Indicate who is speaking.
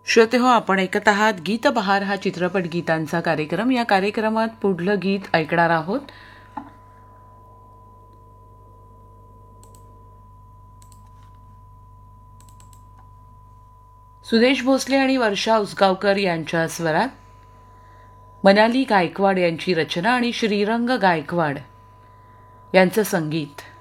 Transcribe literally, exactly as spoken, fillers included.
Speaker 1: श्रोते हो, आपण ऐकत आहात गीत बहार हा चित्रपट गीतांचा कार्यक्रम. या कार्यक्रमात पुढलं गीत ऐकणार आहोत. सुदेश भोसले आणि वर्षा उसगावकर यांच्या स्वरात, मनाली गायकवाड यांची रचना आणि श्रीरंग गायकवाड यांचं संगीत.